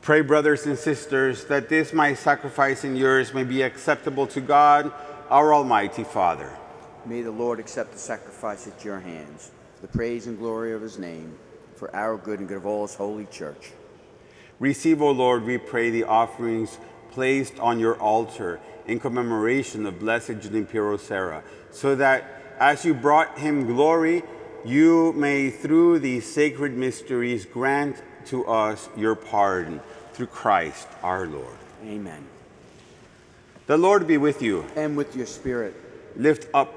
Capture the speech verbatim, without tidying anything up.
Pray, brothers and sisters, that this my sacrifice and yours may be acceptable to God, our Almighty Father. May the Lord accept the sacrifice at your hands, for the praise and glory of his name, for our good and good of all his holy church. Receive, O Lord, we pray, the offerings placed on your altar in commemoration of Blessed Junipero Serra, so that as you brought him glory, you may through these sacred mysteries grant to us your pardon, through Christ our Lord. Amen. The Lord be with you. And with your spirit. Lift up